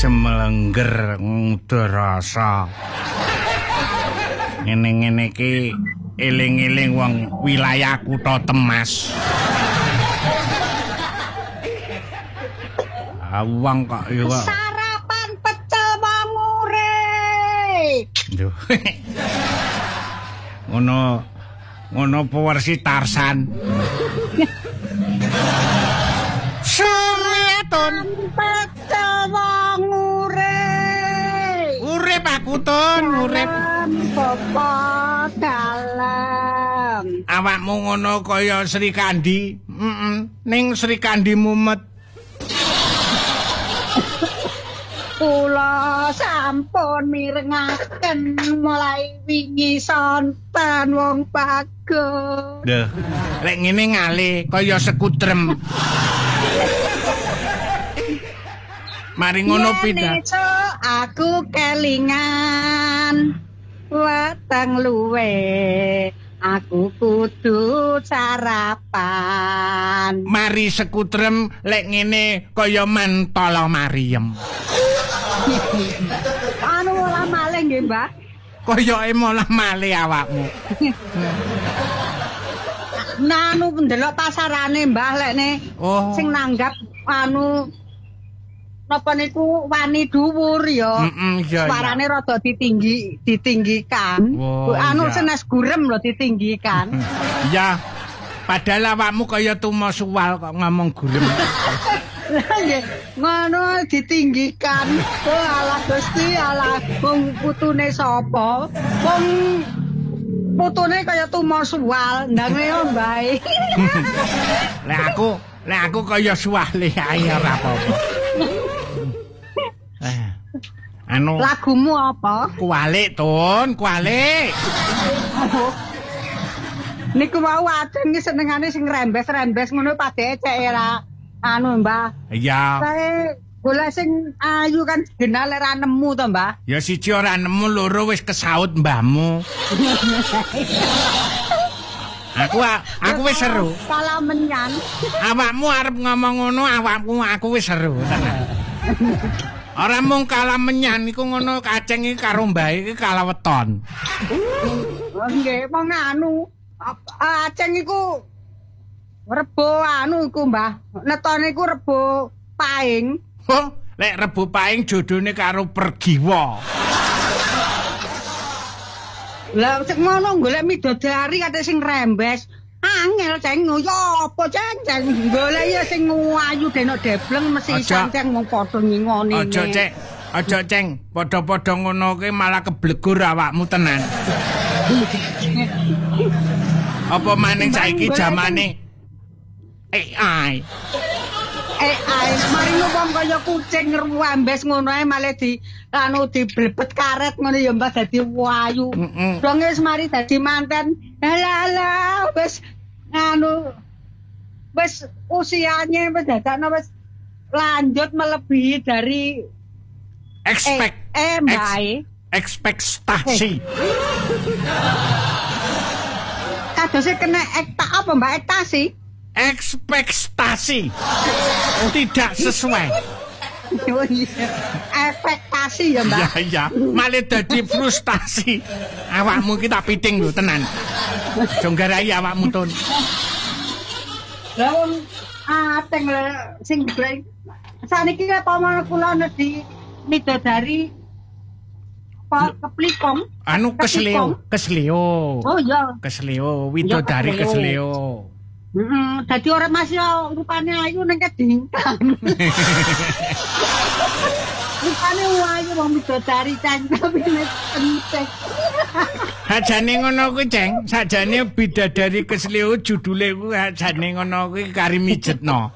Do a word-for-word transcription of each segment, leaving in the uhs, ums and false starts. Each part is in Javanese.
semelengger ngudarasa. Ngene-ngene iki eling-eling wong wilayah Kutha Temas. Awang kok ya kok. Sarapan pecel mangure. Duh. Ngono ngono versi Tarsan. Sumiaton Pecel mangure. urip aku Tun, urip. Bapak dalam. Awakmu ngono kaya Sri Kandi. Heeh. Ning Sri Kandi mumet. Kula sampun mirengaken mulai wingi sonten wong bagus. Duh. Lek ngene ngalih kaya sekutrem. Mari ngono pindah. Aku kelingan weteng luwe. Aku kudu sarapan. Mari sekutrem lek ngene kaya mentala Mariem. Anu ora malih nggih, Mbah. Kaya emolah malih awakmu. Nah, anu ndelok pasarane, Mbah, lekne. Oh. Sing nanggap anu napa niku wani dhuwur ya. Heeh, iya. Suarane rada ditinggi, ditinggikan. Oh, anu iya. senes gurem lho ditinggikan. Ya. Padahal awakmu kaya tumo suwal kok ngomong gurem. Nggih, ngono ditinggikan. Oh alah Gusti, alah wong putune sapa? Wong putune kaya tumo suwal, ndange yo mbae. Lek aku, lek aku kaya suwale ae ora apa-apa. Eh. Anu Lagumu apa? kualik Tun, kualik. Niku mau ajeng senengane sing rembes-rembes ngono padhe cek ora anu Mbah. Iya. Kae golek sing ayu kan genal ora nemu to, Mbah. Ya siji ora nemu, loro wis kesaut mbahmu. Aku aku wis seru. Kala menyan. Awakmu arep ngomong ngono, awakmu aku wis seru tenan. Ora mung kalah menyan iku ngono kaceng iki karo mbae iki kalah weton. Nggih, mong anu aceng iku rebo anu iku, Mbah. Netone iku rebo paing. Oh, lek Rebo Paing jodone karo Pergiwa. Lah sing ngono golek midodari kate sing rembes. Angel ceng yo apa ceng ceng golek ya sing ayu denok debleng mesti ceng mung padha ngingoni. Aja cek, aja ceng, padha-padha ngono ki malah keblegur awakmu tenan. Apa maning saiki zamane A I. Eh ae mari wong kaya kucing ngrembes ngono ae malah di anu diblebet karet ngono ya Mbah dadi wayu. Dong wis mari dadi manten. Halah wis anu wis usianya wis dadakno wis lanjut melebihi dari Expect eh, eh Mbah. Ekspektasi. Kadose kena ekta apa Mbak ektasi? Ekspektasi. Tidak sesuai. Ekspektasi ya Mbak. Ya ya, malah dadi frustasi. Awakmu ki tak piting lho tenan. Jonggarai awakmu Tun. Lah wong ateng sing breng. Saniki apa mana kula di midodari apa keplikong. Anu kesleo, kesleo. Oh iya. Kesleo, widodari kesleo. Heeh, dadi ora masih rupane ayu ning kedingkan. Rupane ayu wong midodari ceng tapi nek penting. Sajane ngono kuwi, Ceng. Sajane bidadari kesleo judule kuwi sajane ngono kuwi kari mijetno.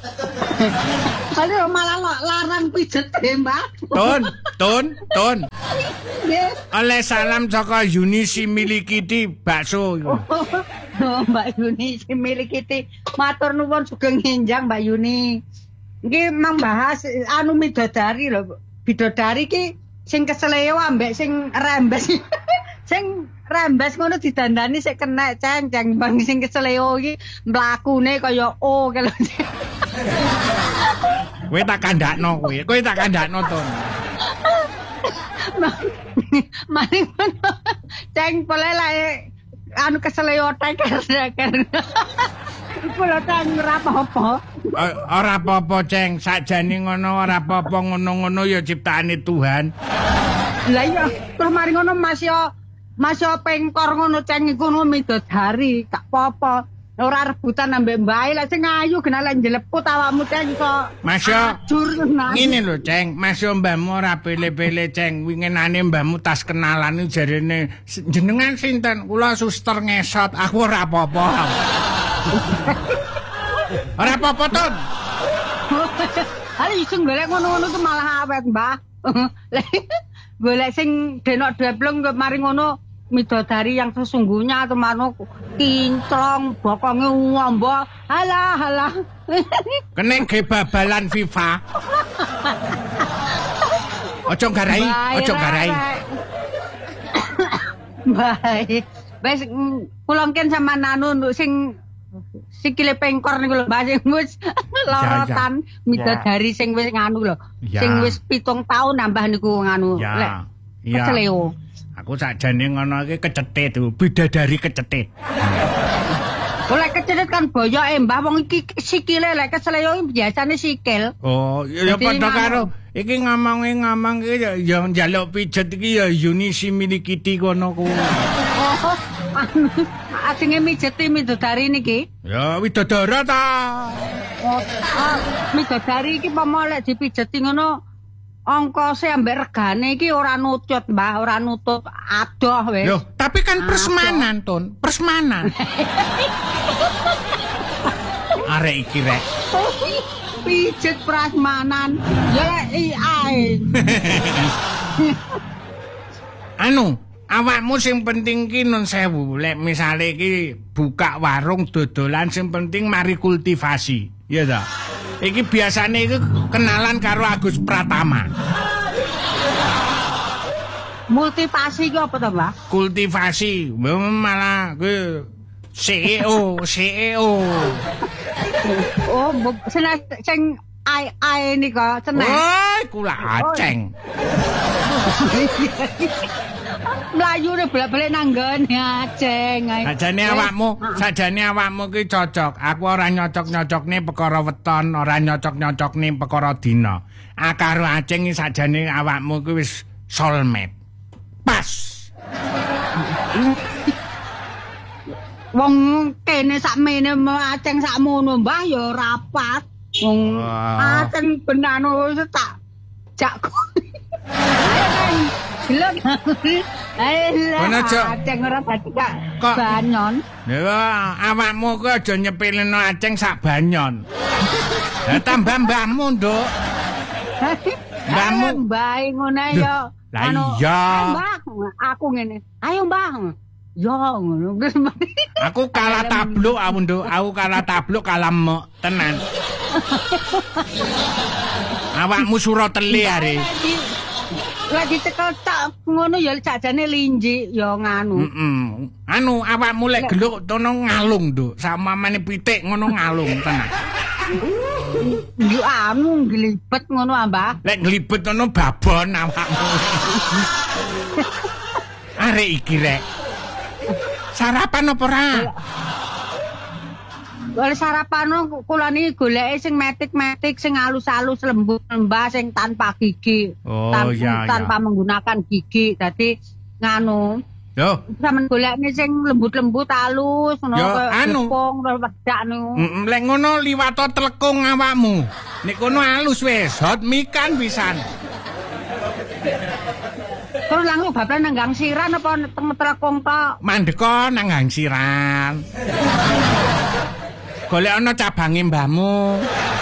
Kali malah larang pijet e, Mbak. Tun, Tun, Tun. Nggih. Oleh salam saka Yuni si milikiti bakso. Oh, Mbak Yuni si milikiti. Matur nuwun sugeng nginjang Mbak Yuni. Nggih mang bahas anu midodari lho. Bidodari ki sing kesleo ambek sing rembes. Sing rembes ngono didandani sik kena ceng-ceng bang sing kesleo iki mlakune kaya o kalau. Kowe tak kandakno kowe. Kowe tak kandakno Ton. Maring ngono. Ceng pole lae anu kesele otek karena. Iku lho Ceng ora apa-apa. Ora apa-apa Ceng, sakjane ngono ora apa-apa ngono-ngono ya ciptaane Tuhan. Lah iya, terus mari ngono Mas yo Mas yo pengkor ngono Ceng iku ngono midodari, gak apa-apa. Ora rebutan ambek mbae lek sing ayu genah lek njleput awakmu Ceng kok. Mas yo ajur ngene lho Ceng, Mas yo mbahmu ora pele-pele Ceng. Winginane mbahmu tas kenalan jarene jenengan sinten? Kula suster ngesot. Aku ora apa-apa. Ora apa-apa Ton. Hari sing golek ngono-ngono ku malah awet, Mbah. Golek sing denok deblong mari ngono midodari yang sesungguhnya atau mano kinclong bokonge ngombo halah halah kene ge babalan FIFA. Ojo garai, ojo garai. Baik. Wes kulongken sama nanu sing sikile pengkor niku lho Mbah sing wis lorotan midodari sing wis nganu lho. Sing wis pitung tahun nambah niku nganu lek. Iya. Aku sakjane ngono iki kecetit tuh, bidadari kecetit. Oleh kecetit kan boyoke Mbah wong iki sikile lek kesleo biasane sikil. Oh, ya padha karo iki ngomonge ngomong iki ya njaluk pijet iki ya Yunisi milikiti kono ku. Oh, asine mijeti midodari niki. Ya widodara ta. Oh, ah, midodari iki pemolek dipijeti ngono. Ongkose ambek regane iki ora nutut, Mbah, ora nutut adoh wis. Yo, tapi kan persemanan, Ton. Persemanan. Arek iki rek. Pijet prasmanan. Ya lek ae. Anu, awakmu sing penting ki nun sewu. Lek misale iki buka warung dodolan sing penting mari kultivasi. Iya ta? Iki biasane iku kenalan karo Agus Pratama. Multivasi ku apa to, Mbah? Kultivasi, malah ku C E O, C E O. Oh, seneng sing ai-ai nika seneng. Oh, kula aceng. Mlayune bolak-balik nang nggone aceng. Sajane awakmu, sajane awakmu ki cocok. Aku ora nyocok-nyocokne perkara weton, ora nyocok-nyocokne perkara dina. Ah karo aceng iki sajane awakmu ki wis soulmate. Pas. Wong kene sakmene aceng sakmono Mbah ya rapat. Wong aceng benano tak jakku. Gelem. Ayo aceng ora dadi kok banyon. Ya awakmu ku aja nyepeleno aceng sak banyon. Lah tambah mbahmu, Nduk. Mbahmu bae ngono ya. Lah iya. Mbah, aku ngene. Ayo Mbah. Yo ngono. Aku kalah tabluk aku, Nduk. Aku kalah tabluk kalah mok tenan. Awakmu sura teli are. Lagi cekel tak ngono ya jajane linjik ya nganu. Heeh. Anu awakmu lek geluk tono ngalung, Nduk. Samamane pitik ngono ngalung tenan. Yo anu glibet ngono Mbah. Lek glibet ngono babon awakmu. Arek iki rek. Sarapan apa ora? Oleh sarapan kula niki goleke sing metik-metik sing alus-alus lembut lembah sing tanpa gigi. Oh, Tan ya, tanpa ya. menggunakan gigi. Dadi nganu. Yo, sampeyan golekne sing lembut-lembut alus ngono anu wedak niku. Heeh, lek ngono liwata telekung awakmu. Nek kono alus wis, hot mikan pisan. Terus langsung bablas nang Gang Siran apa teng telekung tok? Mandeka nang Gang Siran. Golek ana cabange mbahmu.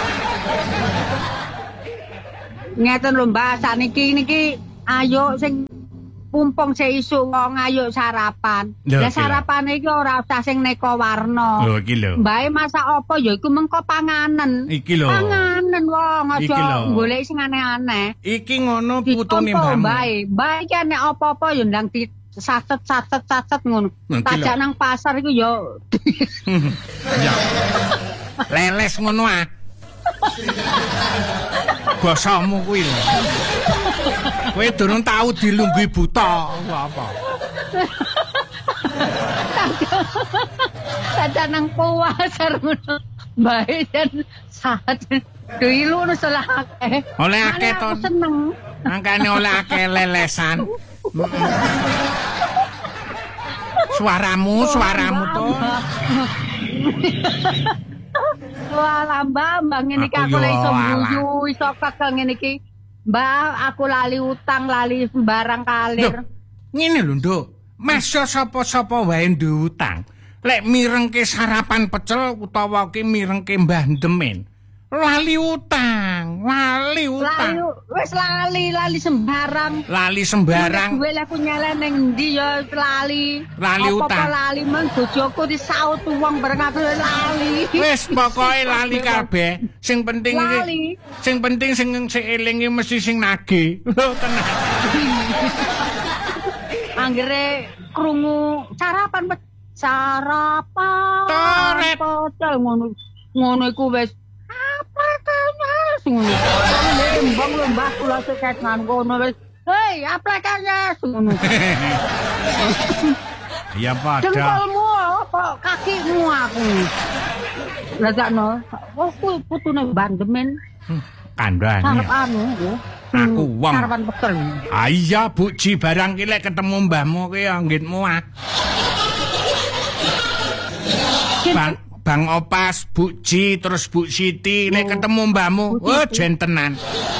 Ngeten lho Mbah, saniki niki ayo sing pumpung seisu wong ayo sarapan. Lah sarapane iki ora usah sing neka warna. Lho iki lho. Mbae masak apa ya iku mengko panganen. Iki lho. Panganen wong aja golek sing aneh-aneh. Iki ngono putune mbahmu. Mbae, mbae iki nek apa-apa ya ndang di saset-saset-saset ngono. Tajak nang pasar iku ya. Ya. Leles ngono ah. Basamu kuwi lho. Kowe durung tau dilungguhi buta apa? Kada nang puasar ngono. Bae dan saat dilu nu salah akeh. Oleh akeh to. Seneng. Angkane oleh akeh lelesan. Suaramu, suaramu to. Wah, lambang mbak ngene iki aku lek iso guyu, iso kakek ngene iki. Mbah, aku lali utang, lali sembarang kalir. Ngene lho, Nduk. Masa sapa-sapa wae duwe utang. Lek mirengke sarapan pecel utawa ki mirengke Mbah Demen. Lali utang, lali utang. Lali, wis lali, lali sembarang. Lali sembarang. Duwe aku nyelen ning ndi ya lali. Lali utang. Apa lali men bojoku disaut wong bareng aku lali. Wis pokoke lali kabeh. Sing penting iki. Lali. Sing penting sing sing elinge mesti sing nagih. Lho tenan. Anggere krungu sarapan sarapan. Toret. Pecel ngono. Ngono iku wis apa kaya ngono. Lembang lembah kula seket nang kono wis. Hei, apa kaya ngono. Ya padha. Dengkulmu apa kakimu aku. Lah sakno, aku putune bandemen. Kandhane. Sarep anu. Aku wong. Sarapan pecel. Ah iya, Bu Ji barang ki lek ketemu mbahmu ki ya nggitmu ah. Bang Bang Opas, Bu Ji, terus Bu Siti, nek ketemu mbahmu, oh jentenan.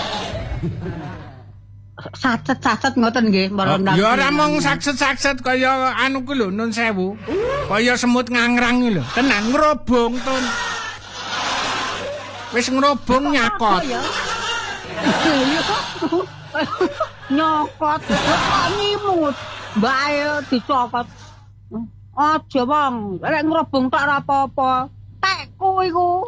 Sacet-sacet ngoten nggih, marang. Ya ora mung sacet-sacet kaya anu ku lho nun sewu. Kaya semut ngangrang lho. Tenan ngrobong tun. Wis ngrobong nyakot. Nyokot, nyimut, bae dicokot. Aja wong, lek ngrobong tok ora apa-apa. Tekku iku.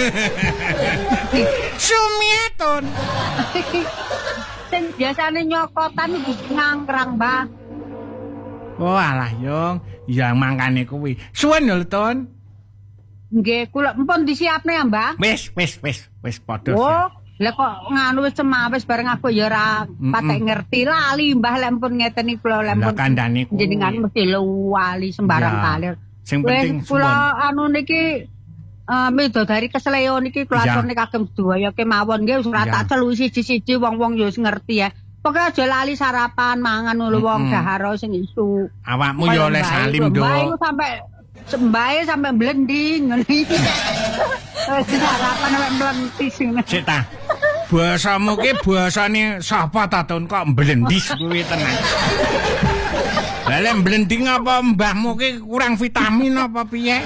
Sumiatun. Sing biasane nyokotan iku ngangkrang, Mbah. Oh alah Yung, ya mangkane kuwi. Suwen lho, Tun. Nggih, kula empun disiapne ya, Mbah. Wis, wis, wis, wis padha. Oh, lha kok nganu wis cemawis bareng aku ya ora patek ngerti lali, Mbah lek empun ngeten iki kula lek empun. Lah kandhane kuwi. Jenengan mesti lali sembarang kalir. Sing penting kula anu niki eh midodari kesleo niki kula atune kagem sedaya kemawon nggih wis ora tak celu siji-siji wong-wong ya wis ngerti ya. Pokoke aja lali sarapan mangan lho wong dahara sing isu. Awakmu ya oleh salim, Nduk. Mbah sampe sembahe sampe blending ngene iki. Sarapan sampe mlentis ngene. Sik ta. Basamu ki basane sapa ta Tun kok mblendis kuwi tenan. Lah lek blending apa mbahmu ki kurang vitamin apa piye?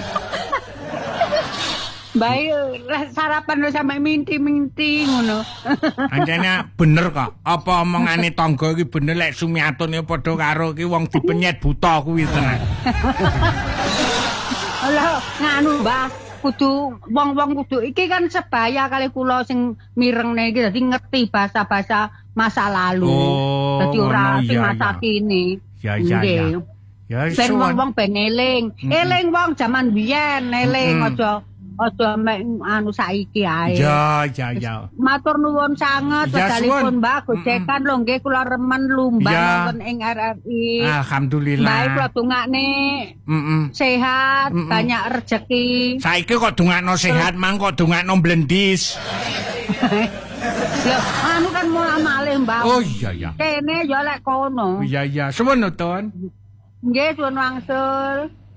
Bae sarapan lu sampe minti-minti ngono. Anjane bener kok. Apa omongane tangga iki bener lek Sumiatun padha karo ki wong dipenyet buta kuwi tenan. Lah nganu, Mbah, kudu wong-wong kudu iki kan sebaya kali kula sing mirengne iki dadi ngerti bahasa-bahasa masa lalu. Oh, dadi ora sing iya, masa iya. kini. Ya ya ya. Ya Ben wong-wong ben eling. Eling wong jaman biyen, eling aja aja mek anu saiki ae. Ya ya ya. Matur nuwun sanget wedalipun Mbah gojekan lho nggih kula remen lumbang wonten ing R R I. Alhamdulillah. Baik kula dongakne Heeh. sehat, banyak rezeki. Saiki kok dongakno sehat, mang kok dongakno blendis. Lho, anu kan mau malih Mbah. Oh iya ya. Kene ya lek kono. Iya iya, suwun Tun. Nggih, suwun wangsul.